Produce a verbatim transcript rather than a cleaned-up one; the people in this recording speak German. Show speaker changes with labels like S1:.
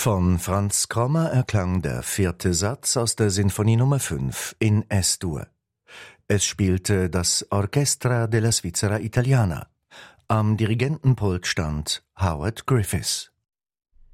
S1: Von Franz Krommer erklang der vierte Satz aus der Sinfonie Nummer fünf in Es-Dur. Es spielte das Orchestra della Svizzera Italiana. Am Dirigentenpult stand Howard Griffiths.